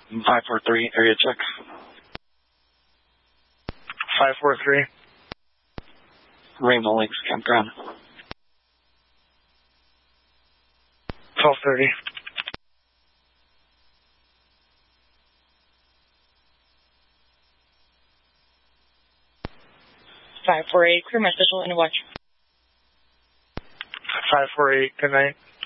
543, area check. 543. Rainbow Lakes Campground. 1230. Crew, my special and watch. 548, good night.